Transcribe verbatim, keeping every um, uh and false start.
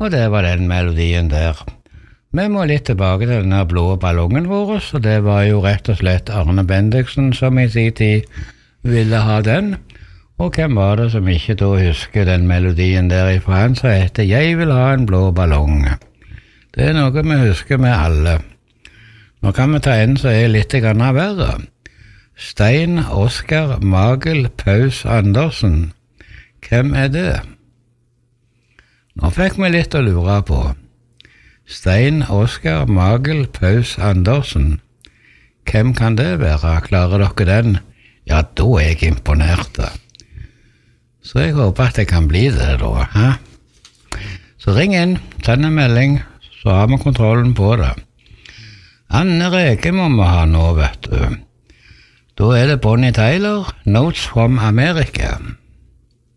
Og det var den melodien der. Vi må litt tilbake til denne blå ballongen vår, så det var jo rett og slett Arne Bendiksen som i sin tid ville ha den. Og hvem var det som ikke da husker den melodien derifra? Han som heter «Jeg vil ha en blå ballong». Det er noe vi husker med alle. Nå kan vi ta en som er litt grann verre. Stein Oskar Magel Paus Andersen. Hvem er det? Nå fikk vi litt å lure på. Stein Oskar Magel Paus Andersen. Hvem kan det være? Klarer dere den? Ja, da er jeg imponert. Så jeg håper at det kan bli det da. Hæ? Så ring inn, send en melding, så har vi kontrollen på det. Anne Reke må vi ha nå, vet du. Da er det Bonnie Tyler, Notes from America.